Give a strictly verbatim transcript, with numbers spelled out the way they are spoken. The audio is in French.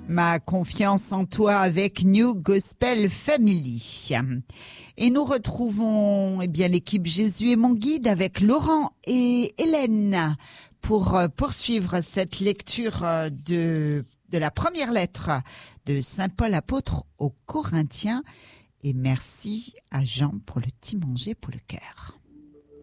Ma confiance en toi avec New Gospel Family. Et nous retrouvons eh bien l'équipe Jésus est mon guide avec Laurent et Hélène pour poursuivre cette lecture de, de la première lettre de Saint Paul apôtre aux Corinthiens. Et merci à Jean pour le petit manger pour le cœur.